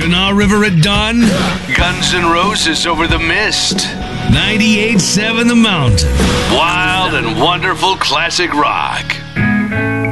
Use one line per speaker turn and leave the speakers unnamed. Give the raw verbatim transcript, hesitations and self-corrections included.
Kanawha River at dawn.
Guns N' Roses over the mist.
ninety-eight point seven The Mountain.
Wild and wonderful classic rock.